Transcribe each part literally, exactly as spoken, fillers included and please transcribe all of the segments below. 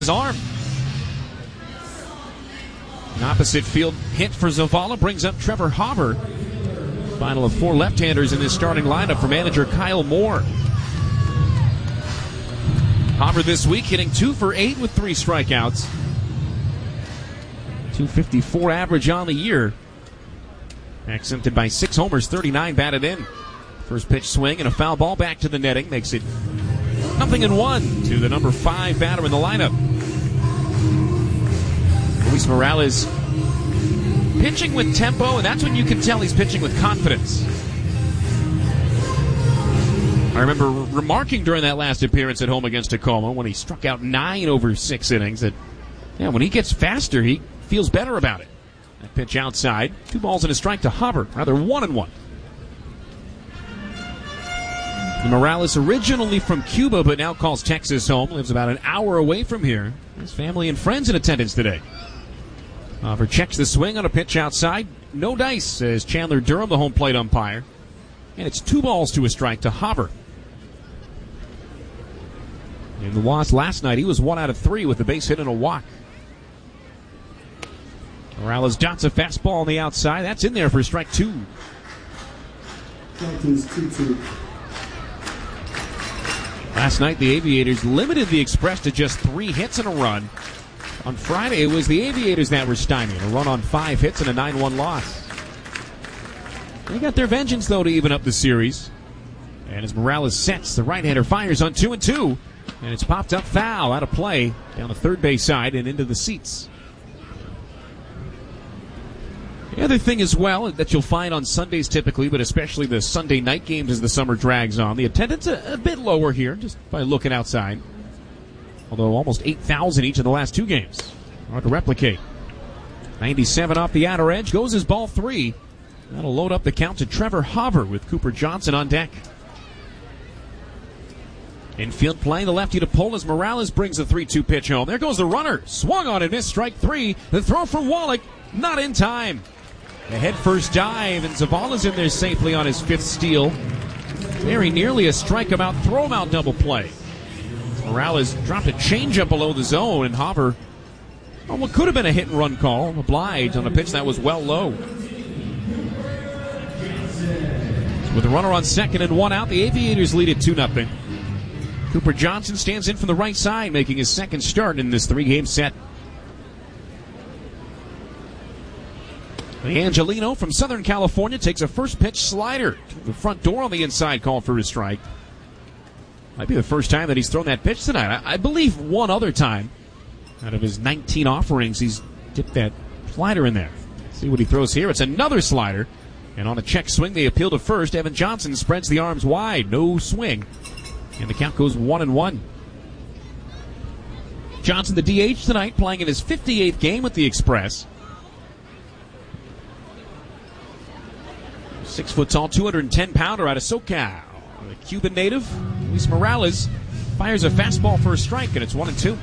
his arm. An opposite field hit for Zavala brings up Trevor Hauber. Final of four left-handers in this starting lineup for manager Kyle Moore. Hauber this week hitting two for eight with three strikeouts. two fifty-four average on the year. Accented by six homers, thirty-nine batted in. First pitch swing and a foul ball back to the netting makes it nothing in one to the number five batter in the lineup. Luis Morales pitching with tempo, and that's when you can tell he's pitching with confidence. I remember remarking during that last appearance at home against Tacoma when he struck out nine over six innings that, yeah, when he gets faster, he feels better about it. That pitch outside, two balls and a strike to Hauber, rather one and one. Morales originally from Cuba, but now calls Texas home. Lives about an hour away from here. His family and friends in attendance today. Hauber checks the swing on a pitch outside. No dice, says Chandler Durham, the home plate umpire. And it's two balls to a strike to Hauber. In the loss last night, he was one out of three with a base hit and a walk. Morales dots a fastball on the outside. That's in there for strike two. two two. Last night, the Aviators limited the Express to just three hits and a run. On Friday, it was the Aviators that were stymied. A run on five hits and a nine one loss. They got their vengeance, though, to even up the series. And as Morales sets, the right-hander fires on two and two. And it's popped up foul out of play down the third base side and into the seats. The other thing as well that you'll find on Sundays typically, but especially the Sunday night games as the summer drags on, the attendance a, a bit lower here just by looking outside. Although almost eight thousand each in the last two games. Hard to replicate. ninety-seven off the outer edge, goes his ball three. That'll load up the count to Trevor Hauber with Cooper Johnson on deck. Infield play, the lefty to pull as Morales brings the three two pitch home. There goes the runner. Swung on and missed, strike three. The throw from Wallach, not in time. A head-first dive, and Zavala's in there safely on his fifth steal. Very nearly a strike-him-out, throw-him-out double play. Morales dropped a changeup below the zone, and Hauber, well, what could have been a hit-and-run call, obliged on a pitch that was well low. With a runner on second and one out, the Aviators lead it two nothing. Cooper Johnson stands in from the right side, making his second start in this three-game set. The Angelino from Southern California takes a first pitch slider to the front door on the inside, call for a strike. Might be the first time that he's thrown that pitch tonight. I, I believe one other time out of his nineteen offerings he's dipped that slider in there. See what he throws here. It's another slider. And on a check swing, they appeal to first. Evan Johnson spreads the arms wide. No swing. And the count goes one and one. Johnson, the D H tonight, playing in his fifty-eighth game with the Express. Six foot tall, two hundred ten pounder out of SoCal. The Cuban native, Luis Morales, fires a fastball for a strike, and it's one and two.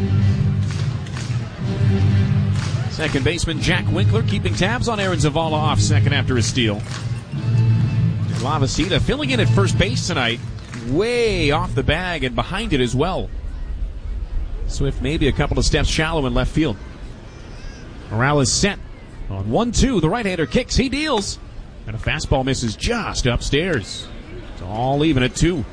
Second baseman Jack Winkler keeping tabs on Aaron Zavala off second after his steal. Lavacita filling in at first base tonight, way off the bag and behind it as well. Swift maybe a couple of steps shallow in left field. Morales set on one two. The right-hander kicks, he deals. And a fastball misses just upstairs. It's all even at two.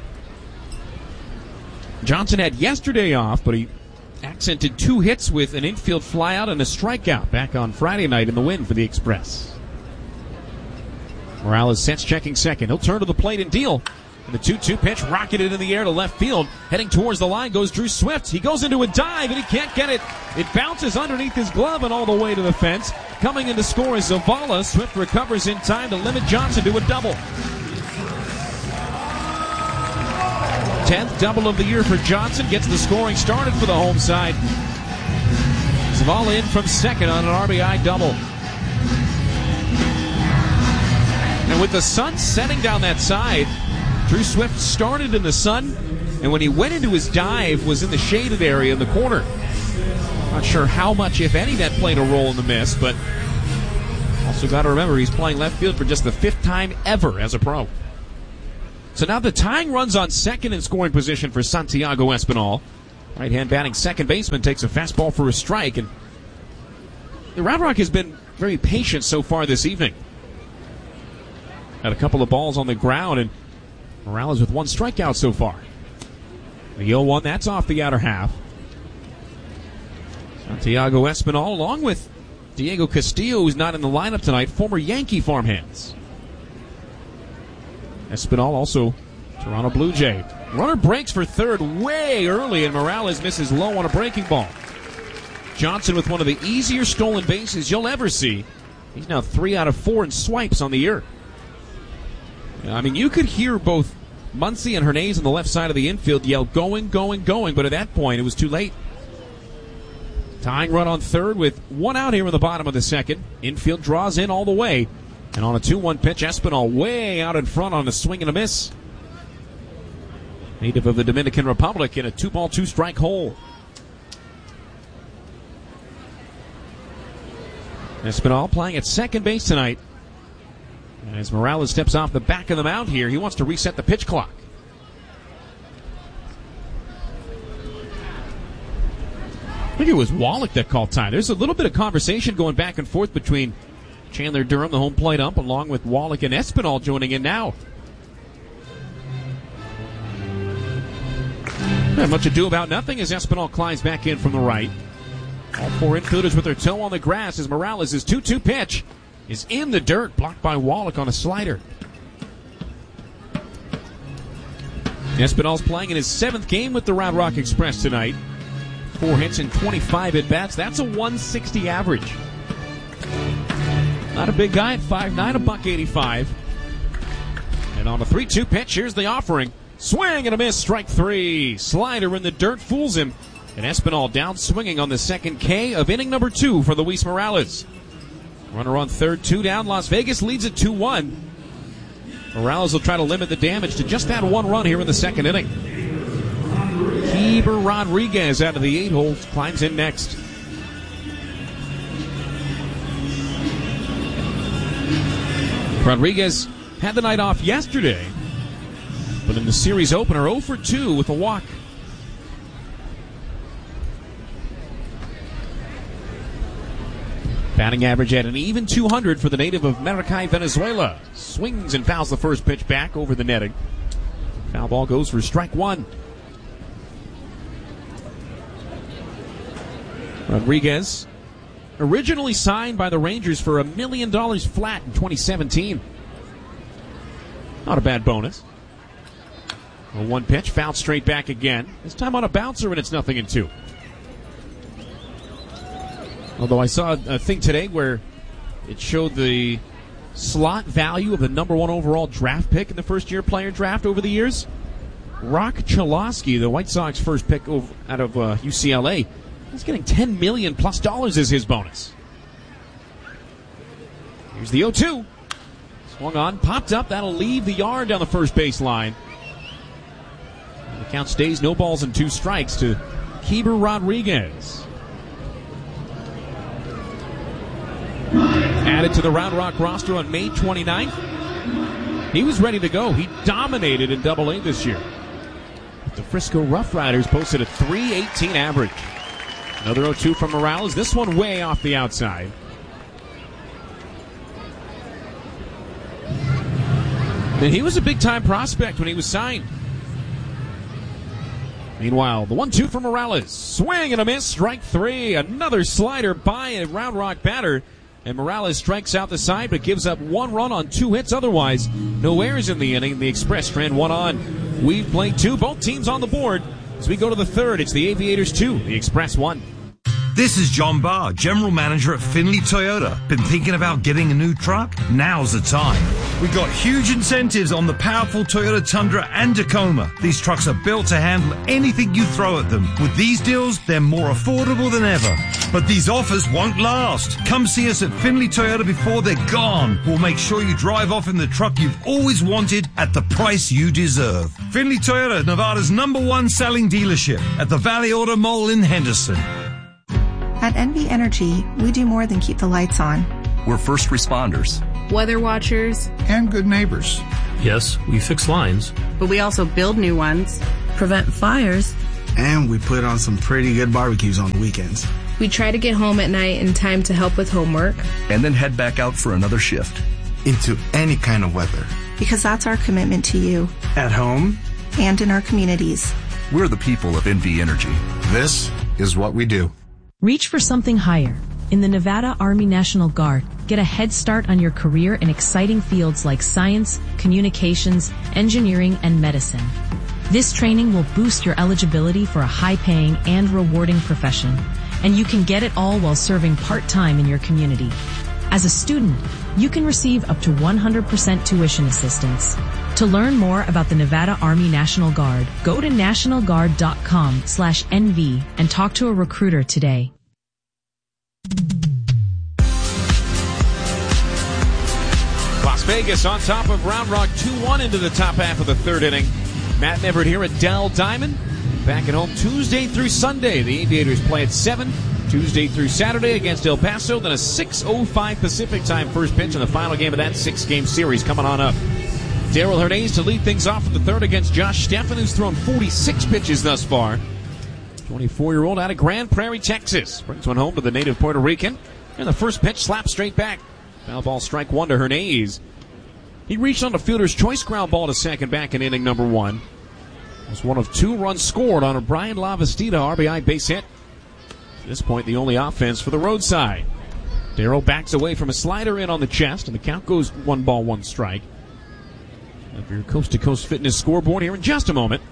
Johnson had yesterday off, but he accented two hits with an infield flyout and a strikeout back on Friday night in the win for the Express. Morales sets checking second. He'll turn to the plate and deal. And the two two pitch rocketed in the air to left field. Heading towards the line goes Drew Swift. He goes into a dive and he can't get it. It bounces underneath his glove and all the way to the fence. Coming in to score is Zavala. Swift recovers in time to limit Johnson to a double. tenth double of the year for Johnson. Gets the scoring started for the home side. Zavala in from second on an R B I double. And with the sun setting down that side, Drew Swift started in the sun, and when he went into his dive, was in the shaded area in the corner. Not sure how much, if any, that played a role in the miss, but also got to remember he's playing left field for just the fifth time ever as a pro. So now the tying runs on second in scoring position for Santiago Espinal. Right-hand batting second baseman takes a fastball for a strike, and the Round Rock has been very patient so far this evening. Had a couple of balls on the ground, and Morales with one strikeout so far. The oh one, that's off the outer half. Santiago Espinal, along with Diego Castillo, who's not in the lineup tonight, former Yankee farmhands. Espinal also Toronto Blue Jay. Runner breaks for third way early, and Morales misses low on a breaking ball. Johnson with one of the easier stolen bases you'll ever see. He's now three out of four in swipes on the year. I mean, you could hear both Muncy and Hernandez on the left side of the infield yell, going, going, going, but at that point it was too late. Tying run on third with one out here in the bottom of the second. Infield draws in all the way. And on a two one pitch, Espinal way out in front on a swing and a miss. Native of the Dominican Republic in a two-ball, two-strike hole. Espinal playing at second base tonight. And as Morales steps off the back of the mound here, he wants to reset the pitch clock. I think it was Wallach that called time. There's a little bit of conversation going back and forth between Chandler Durham, the home plate ump, along with Wallach and Espinal joining in now. Not much ado about nothing as Espinal climbs back in from the right. All four infielders with their toe on the grass as Morales' two two pitch is in the dirt, blocked by Wallach on a slider. Espinal's playing in his seventh game with the Round Rock Express tonight. Four hits and twenty-five at-bats. That's a one sixty average. Not a big guy at five nine, a buck eighty-five. And on a three two pitch, here's the offering. Swing and a miss, strike three. Slider in the dirt fools him. And Espinal down swinging on the second K of inning number two for Luis Morales. Runner on third, two down. Las Vegas leads it two one. Morales will try to limit the damage to just that one run here in the second inning. Keeper Rodriguez out of the eight hole climbs in next. Rodriguez had the night off yesterday, but in the series opener, oh for two with a walk. Batting average at an even two hundred for the native of Maracay, Venezuela. Swings and fouls the first pitch back over the netting. Foul ball goes for strike one. Rodriguez, originally signed by the Rangers for a million dollars flat in twenty seventeen. Not a bad bonus. A one pitch, fouled straight back again. This time on a bouncer, and it's nothing in two. Although I saw a thing today where it showed the slot value of the number one overall draft pick in the first-year player draft over the years. Rock Chalosky, the White Sox first pick over, out of uh, U C L A, he's getting ten million dollars plus dollars as his bonus. Here's the oh two. Swung on, popped up. That'll leave the yard down the first base line. And the count stays no balls and two strikes to Keeper Rodriguez. Added to the Round Rock roster on May twenty-ninth. He was ready to go. He dominated in Double A this year. The Frisco Rough Riders posted a three eighteen average. Another oh two from Morales. This one way off the outside. And he was a big-time prospect when he was signed. Meanwhile, the one two from Morales. Swing and a miss. Strike three. Another slider by a Round Rock batter. And Morales strikes out the side but gives up one run on two hits otherwise. No errors in the inning. The Express strand one on. We've played two. Both teams on the board. As we go to the third, it's the Aviators two, the Express one. This is John Barr, General Manager at Findlay Toyota. Been thinking about getting a new truck? Now's the time. We got huge incentives on the powerful Toyota Tundra and Tacoma. These trucks are built to handle anything you throw at them. With these deals, they're more affordable than ever. But these offers won't last. Come see us at Findlay Toyota before they're gone. We'll make sure you drive off in the truck you've always wanted at the price you deserve. Findlay Toyota, Nevada's number one selling dealership at the Valley Auto Mall in Henderson. At N V Energy, we do more than keep the lights on. We're first responders, weather watchers, and good neighbors. Yes, we fix lines, but we also build new ones, prevent fires, And we put on some pretty good barbecues on the weekends. We try to get home at night in time to help with homework. And then head back out for another shift. Into any kind of weather. Because that's our commitment to you. At home. And in our communities. We're the people of N V Energy. This is what we do. Reach for something higher. In the Nevada Army National Guard, get a head start on your career in exciting fields like science, communications, engineering, and medicine. This training will boost your eligibility for a high-paying and rewarding profession, and you can get it all while serving part-time in your community. As a student, you can receive up to one hundred percent tuition assistance. To learn more about the Nevada Army National Guard, go to national guard dot com slash N V and talk to a recruiter today. Las Vegas on top of Round Rock two one into the top half of the third inning. Matt Neverett here at Dell Diamond. Back at home Tuesday through Sunday. The Aviators play at seven. Tuesday through Saturday against El Paso. Then a six oh five Pacific time first pitch in the final game of that six-game series coming on up. Darrell Hernandez to lead things off in the third against Josh Steffen, who's thrown forty-six pitches thus far. twenty-four-year-old out of Grand Prairie, Texas. Brings one home to the native Puerto Rican. And the first pitch slapped straight back. Foul ball, strike one to Hernandez. He reached on the fielder's choice ground ball to second back in inning number one. It was one of two runs scored on a Brian Lavastida R B I base hit. At this point, the only offense for the roadside. Darrell backs away from a slider in on the chest, and the count goes one ball, one strike. Up your coast-to-coast fitness scoreboard here in just a moment.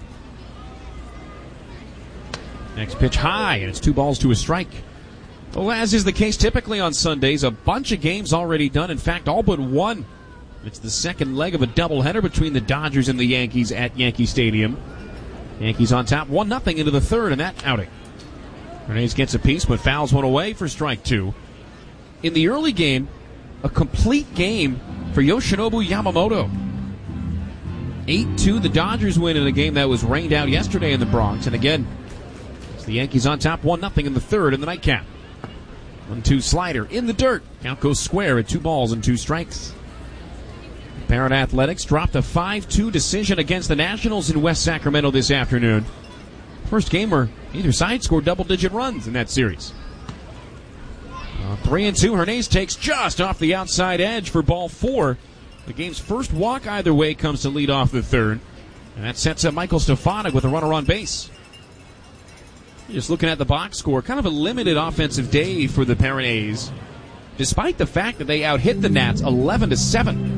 Next pitch high, and it's two balls to a strike. Well, as is the case typically on Sundays, a bunch of games already done. In fact, all but one. It's the second leg of a doubleheader between the Dodgers and the Yankees at Yankee Stadium. Yankees on top, one nothing into the third in that outing. Hernandez gets a piece, but fouls one away for strike two. In the early game, a complete game for Yoshinobu Yamamoto. eight two, the Dodgers win in a game that was rained out yesterday in the Bronx. And again, it's the Yankees on top, one nothing in the third in the nightcap. one two slider in the dirt. Count goes square at two balls and two strikes. Parrot Athletics dropped a five two decision against the Nationals in West Sacramento this afternoon. First game where either side scored double-digit runs in that series. Uh, three and two, Hernandez takes just off the outside edge for ball four. The game's first walk either way comes to lead off the third. And that sets up Michael Stefanik with a runner on base. Just looking at the box score, kind of a limited offensive day for the Parrot A's, despite the fact that they out-hit the Nats eleven to seven.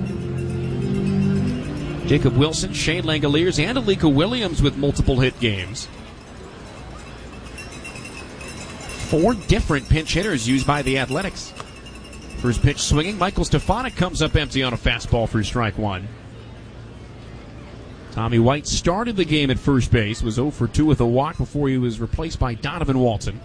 Jacob Wilson, Shane Langoliers, and Alika Williams with multiple hit games. Four different pinch hitters used by the Athletics. First pitch swinging, Michael Stefanik comes up empty on a fastball for strike one. Tommy White started the game at first base, was oh for two with a walk before he was replaced by Donovan Walton.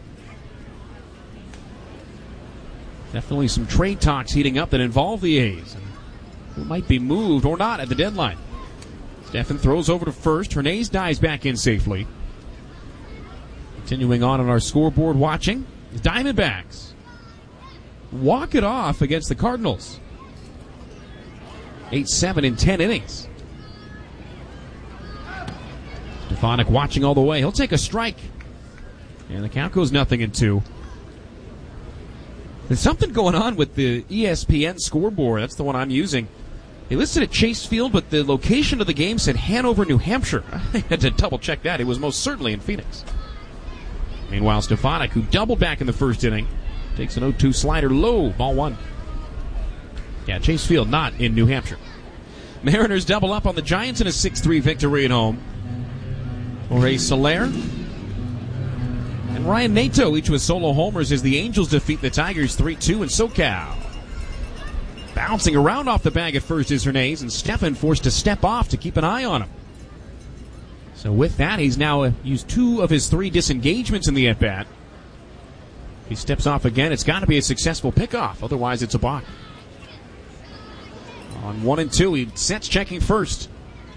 Definitely some trade talks heating up that involve the A's, and who might be moved or not at the deadline. Steffen throws over to first. Hernandez dives back in safely. Continuing on on our scoreboard watching, the Diamondbacks walk it off against the Cardinals. eight seven in ten innings. Stefanik watching all the way. He'll take a strike. And the count goes nothing in two. There's something going on with the E S P N scoreboard. That's the one I'm using. They listed at Chase Field, but the location of the game said Hanover, New Hampshire. I had to double check that. It was most certainly in Phoenix. Meanwhile, Stefanik, who doubled back in the first inning, takes an oh two slider low, ball one. Yeah, Chase Field not in New Hampshire. Mariners double up on the Giants in a six three victory at home. Jorge Soler and Ryan Nato, each with solo homers as the Angels defeat the Tigers three two in SoCal. Bouncing around off the bag at first is Hernandez, and Steffen forced to step off to keep an eye on him. So with that, he's now uh, used two of his three disengagements in the at-bat. He steps off again. It's got to be a successful pickoff. Otherwise, it's a balk. On one and two, he sets checking first.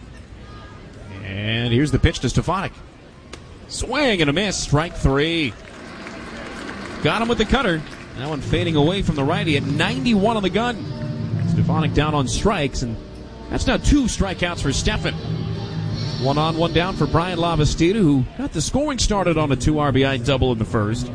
And here's the pitch to Stefanik. Swing and a miss. Strike three. Got him with the cutter. That one fading away from the righty at ninety-one on the gun. Stefanik down on strikes, and that's now two strikeouts for Steffen. One on, one down for Brian Lavastida, who got the scoring started on a two R B I double in the first.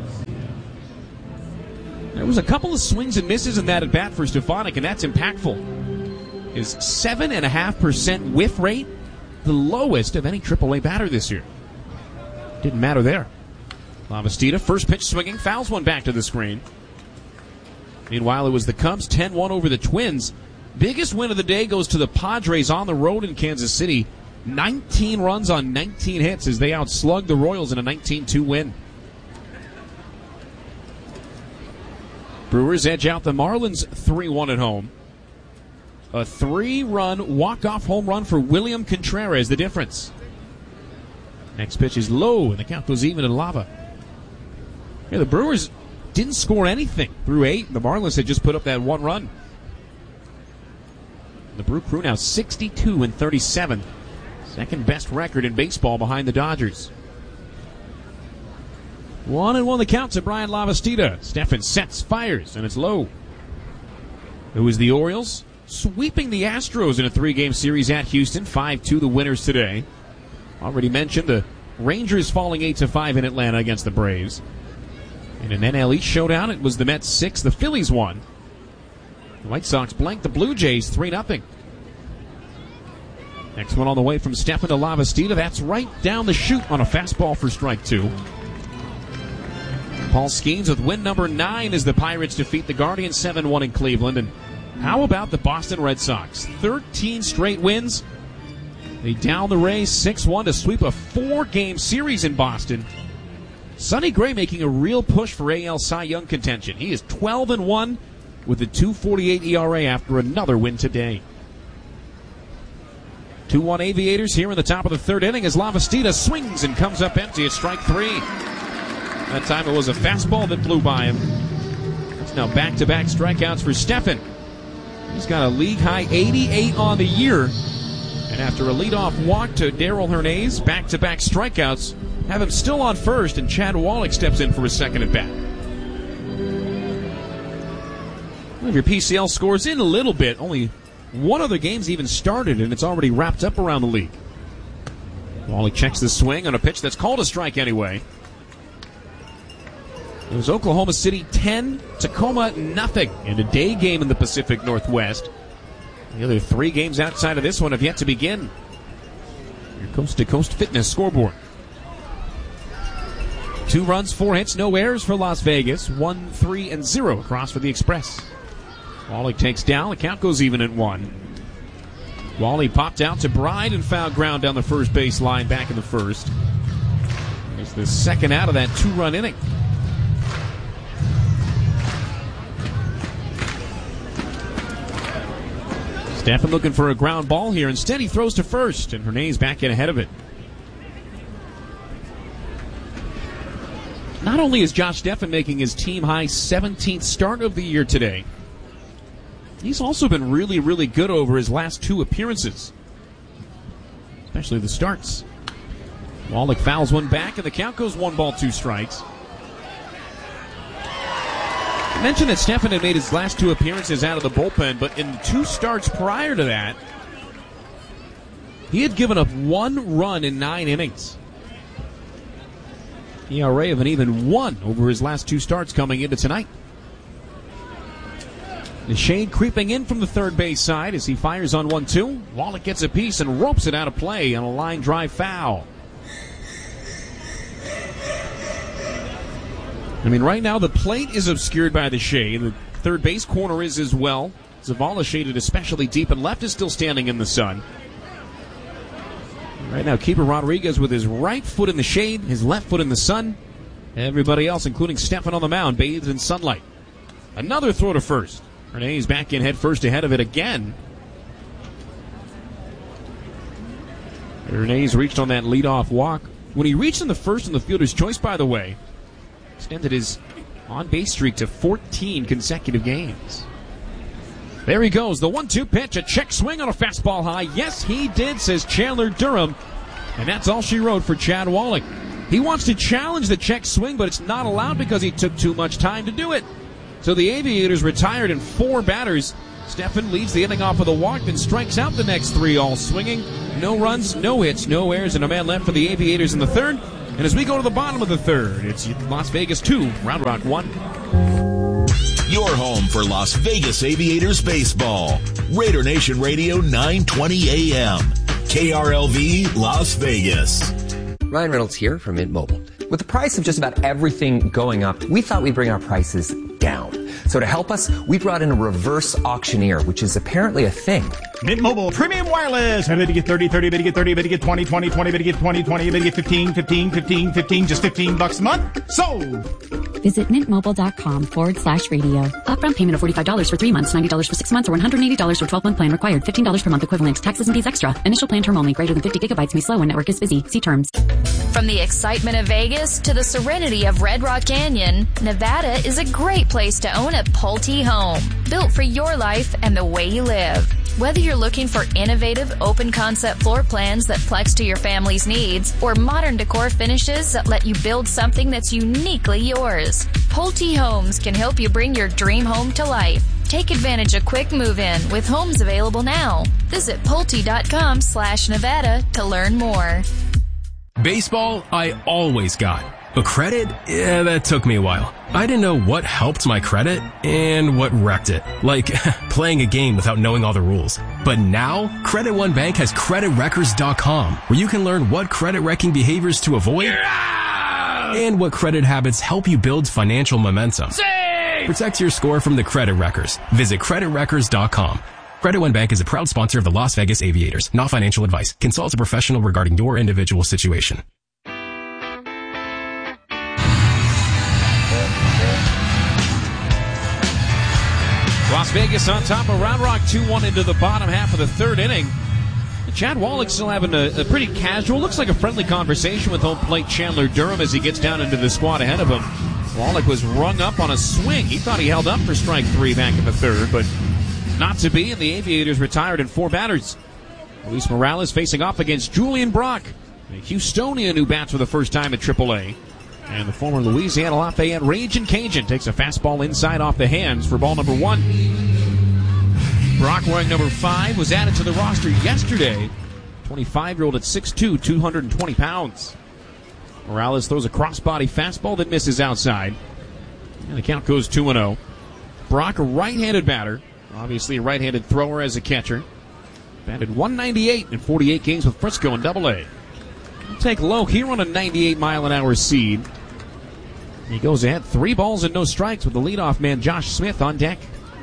There was a couple of swings and misses in that at bat for Stefanik, and that's impactful. His seven point five percent whiff rate, the lowest of any triple A batter this year. Didn't matter there. Lavastida, first pitch swinging, fouls one back to the screen. Meanwhile, it was the Cubs ten one over the Twins. Biggest win of the day goes to the Padres on the road in Kansas City. nineteen runs on nineteen hits as they outslugged the Royals in a nineteen two win. Brewers edge out the Marlins three one at home. A three-run walk-off home run for William Contreras, the difference. Next pitch is low, and the count goes even to Lava. Yeah, the Brewers didn't score anything through eight. The Marlins had just put up that one run. The Brew Crew now sixty-two and thirty-seven. Second best record in baseball behind the Dodgers. One and one the count to Brian Lavastida. Stephan sets, fires, and it's low. It was the Orioles sweeping the Astros in a three-game series at Houston. five two the winners today. Already mentioned the Rangers falling eight to five in Atlanta against the Braves. In an N L East showdown, it was the Mets six, the Phillies one. The White Sox blanked the Blue Jays three nothing. Next one on the way from Stephan to Lavastida. That's right down the chute on a fastball for strike two. Paul Skeens with win number nine as the Pirates defeat the Guardians seven one in Cleveland. And how about the Boston Red Sox? thirteen straight wins. They down the Rays six one to sweep a four-game series in Boston. Sonny Gray making a real push for A L Cy Young contention. He is twelve and one with a two forty-eight E R A after another win today. two one Aviators here in the top of the third inning as Lavastida swings and comes up empty at strike three. That time it was a fastball that flew by him. It's now back-to-back strikeouts for Stephan. He's got a league-high eighty-eight on the year. And after a leadoff walk to Darrell Hernandez, back-to-back strikeouts have him still on first, and Chad Wallach steps in for his second at bat. Well, if your P C L scores in a little bit, only one of the games even started, and it's already wrapped up around the league. Wallach checks the swing on a pitch that's called a strike anyway. It was Oklahoma City ten, Tacoma nothing in a day game in the Pacific Northwest. The other three games outside of this one have yet to begin. Your coast-to-coast fitness scoreboard. Two runs, four hits, no errors for Las Vegas. One, three, and zero across for the Express. Wallach takes down. The count goes even at one. Wally popped out to Bride and fouled ground down the first base line back in the first. It's the second out of that two-run inning. Stephan looking for a ground ball here. Instead, he throws to first, and Hernandez back in ahead of it. Not only is Josh Stephan making his team-high seventeenth start of the year today, he's also been really, really good over his last two appearances, especially the starts. Wallach fouls one back, and the count goes one ball, two strikes. I mentioned that Stephan had made his last two appearances out of the bullpen, but in two starts prior to that, he had given up one run in nine innings. E R A of an even one over his last two starts coming into tonight. The shade creeping in from the third base side as he fires on one two. Wallach gets a piece and ropes it out of play on a line drive foul. I mean, right now the plate is obscured by the shade. The third base corner is as well. Zavala shaded especially deep, and left is still standing in the sun. Right now, Keeper Rodriguez with his right foot in the shade, his left foot in the sun. Everybody else, including Stephan on the mound, bathed in sunlight. Another throw to first. Hernandez back in head first ahead of it again. Hernandez reached on that leadoff walk. When he reached in the first in the fielder's choice, by the way, extended his on-base streak to fourteen consecutive games. There he goes, the one two pitch, a check swing on a fastball high. Yes, he did, says Chandler Durham. And that's all she wrote for Chad Wallach. He wants to challenge the check swing, but it's not allowed because he took too much time to do it. So the Aviators retired in four batters Steffen leads the inning off with a walk, then strikes out the next three, all swinging. No runs, no hits, no errors, and a man left for the Aviators in the third. And as we go to the bottom of the third, it's Las Vegas two, Round Rock one. Your home for Las Vegas Aviators baseball. Raider Nation Radio, nine twenty A M. K R L V, Las Vegas. Ryan Reynolds here from Mint Mobile. With the price of just about everything going up, we thought we'd bring our prices down. So to help us, we brought in a reverse auctioneer, which is apparently a thing. Mint Mobile Premium Wireless. Better get thirty, thirty, better get thirty, better get twenty, twenty, twenty, better get twenty, twenty, better get fifteen, fifteen, fifteen, fifteen, just fifteen bucks a month. Sold! Visit mintmobile.com forward slash radio. Upfront payment of forty-five dollars for three months, ninety dollars for six months, or one hundred eighty dollars for twelve-month plan required. fifteen dollars per month equivalent. Taxes and fees extra. Initial plan term only. Greater than fifty gigabytes may slow when network is busy. See terms. From the excitement of Vegas to the serenity of Red Rock Canyon, Nevada is a great place to own a Pulte home. Built for your life and the way you live. Whether you're looking for innovative, open-concept floor plans that flex to your family's needs, or modern decor finishes that let you build something that's uniquely yours, Pulte Homes can help you bring your dream home to life. Take advantage of quick move-in with homes available now. Visit Pulte.com slash Nevada to learn more. Baseball, I always got. But credit? Yeah, that took me a while. I didn't know what helped my credit and what wrecked it. Like, playing a game without knowing all the rules. But now, Credit One Bank has credit wreckers dot com, where you can learn what credit wrecking behaviors to avoid yeah! and what credit habits help you build financial momentum. Save! Protect your score from the credit wreckers. Visit credit wreckers dot com. Credit One Bank is a proud sponsor of the Las Vegas Aviators. Not financial advice. Consult a professional regarding your individual situation. Las Vegas on top of Round Rock two one into the bottom half of the third inning. Chad Wallach still having a, a pretty casual, looks like a friendly conversation with home plate Chandler Durham as he gets down into the squad ahead of him. Wallach was rung up on a swing. He thought he held up for strike three back in the third, but not to be, and the Aviators retired in four batters. Luis Morales facing off against Julian Brock, a Houstonian who bats for the first time at triple A. And the former Louisiana Lafayette Ragin' Cajun takes a fastball inside off the hands for ball number one. Brock, wearing number five, was added to the roster yesterday. twenty-five-year-old at six two, two hundred twenty pounds. Morales throws a crossbody fastball that misses outside. And the count goes two and oh. Brock, a right-handed batter. Obviously a right-handed thrower as a catcher. Batted one ninety-eight in forty-eight games with Frisco in double A. We'll take low here on a ninety-eight mile an hour seed. He goes ahead, three balls and no strikes with the leadoff man Josh Smith on deck.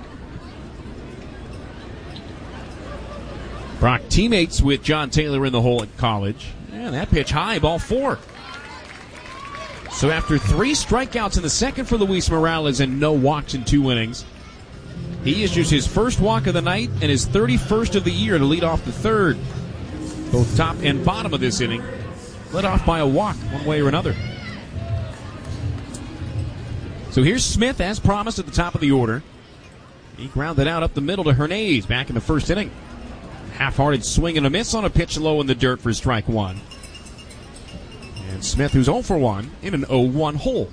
Brock teammates with John Taylor in the hole at college. And that pitch high, ball four. So after three strikeouts in the second for Luis Morales and no walks in two innings, he issues his first walk of the night and his thirty-first of the year to lead off the third. Both top and bottom of this inning led off by a walk one way or another. So here's Smith as promised at the top of the order. He grounded out up the middle to Hernandez back in the first inning. Half-hearted swing and a miss on a pitch low in the dirt for strike one. And Smith, who's oh for one, in an oh one hole.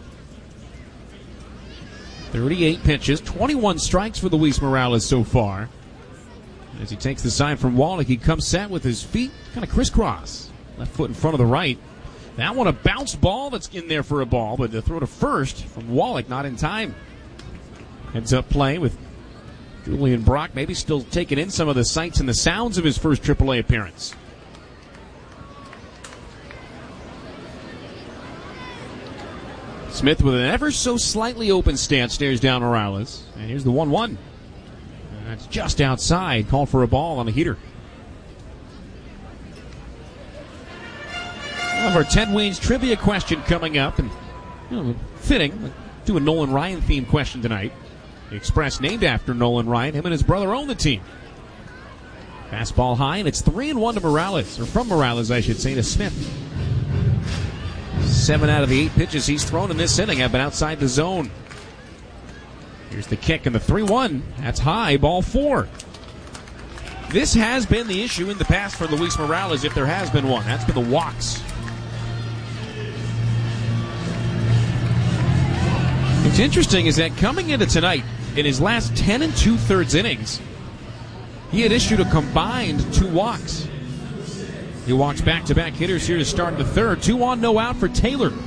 thirty-eight pitches, twenty-one strikes for Luis Morales so far. As he takes the sign from Wallach, he comes set with his feet kind of crisscross. Left foot in front of the right. That one a bounce ball that's in there for a ball, but the throw to first from Wallach not in time. Heads up play with Julian Brock, maybe still taking in some of the sights and the sounds of his first triple A appearance. Smith with an ever so slightly open stance stares down Morales. And here's the one one. That's just outside. Called for a ball on a heater. One of our Ted Wayne's trivia question coming up. And you know, fitting. Do a Nolan Ryan themed question tonight. The Express named after Nolan Ryan. Him and his brother own the team. Fastball high, and it's three and one to Morales. Or from Morales, I should say, to Smith. Seven out of the eight pitches he's thrown in this inning have been outside the zone. Here's the kick and the three one. That's high, ball four. This has been the issue in the past for Luis Morales, if there has been one. That's been the walks. What's interesting is that coming into tonight, in his last ten and two-thirds innings, he had issued a combined two walks. He walks back-to-back hitters here to start the third. Two on, no out for Taylor.